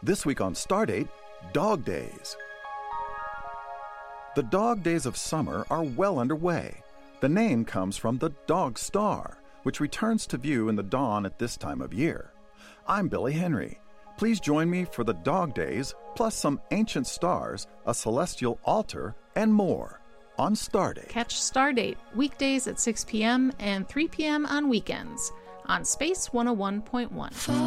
This week on Stardate, Dog Days. The dog days of summer are well underway. The name comes from the dog star, which returns to view in the dawn at this time of year. I'm Billy Henry. Please join me for the dog days, plus some ancient stars, a celestial altar, and more on Stardate. Catch Stardate weekdays at 6 p.m. and 3 p.m. on weekends on Space 101.1.